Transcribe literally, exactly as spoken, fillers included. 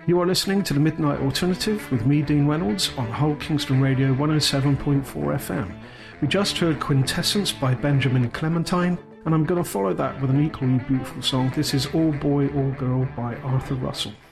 You are listening to the Midnight Alternative with me, Dean Reynolds, on Hull Kingston Radio one oh seven point four F M. We just heard Quintessence by Benjamin Clementine, and I'm going to follow that with an equally beautiful song. This is All Boy, All Girl by Arthur Russell.